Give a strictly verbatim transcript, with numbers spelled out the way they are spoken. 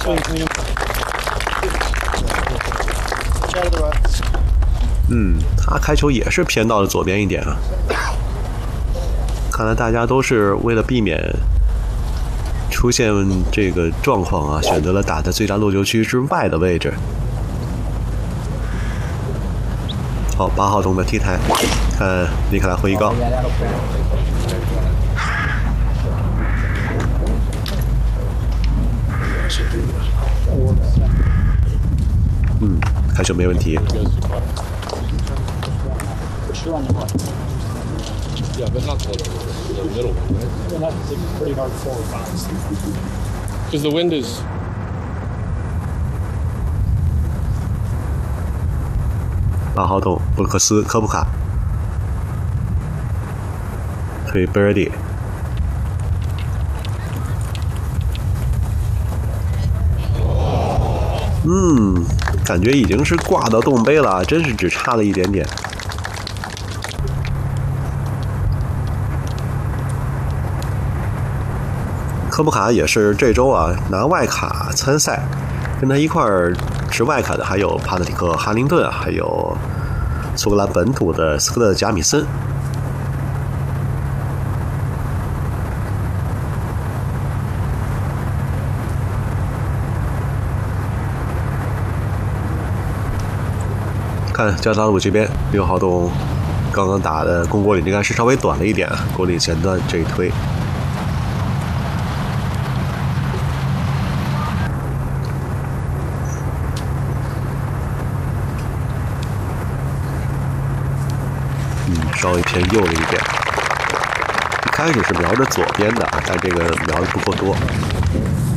嗯，他开球也是偏到了左边一点啊。看来大家都是为了避免出现这个状况啊，选择了打在最佳落球区之外的位置。好，八号洞的 T 台，看尼克拉回高。嗯，开球没问题。 Yeah, but not the, the middle one, right? Well, that's pretty hard forward bounce. Because the wind is. 八号洞，布鲁克斯科普卡推 Birdie。嗯，感觉已经是挂到洞杯了，真是只差了一点点。科普卡也是这周啊拿外卡参赛，跟他一块儿持外卡的还有帕特里克·哈林顿，还有苏格兰本土的斯科特·贾米森。看加达鲁这边六号洞刚刚打的攻果岭应该是稍微短了一点，果岭前端这一推。嗯，稍微偏右了一点。一开始是瞄着左边的，但这个瞄的不够多。